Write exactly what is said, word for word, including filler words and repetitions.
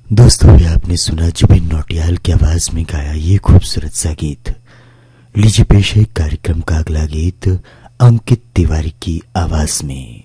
दोस्तों, अभी आपने सुना जुबिन नौटियाल की आवाज में गाया ये खूबसूरत सा गीत। लीजिए पेश है कार्यक्रम का अगला गीत अंकित तिवारी की आवाज में।